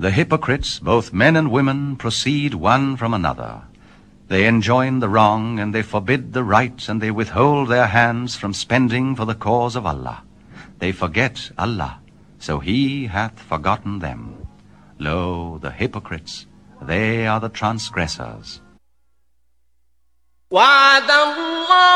The hypocrites, both men and women, proceed one from another. They enjoin the wrong, and they forbid the right, and they withhold their hands from spending for the cause of Allah. They forget Allah, so He hath forgotten them. Lo, the hypocrites, they are the transgressors. وعد الله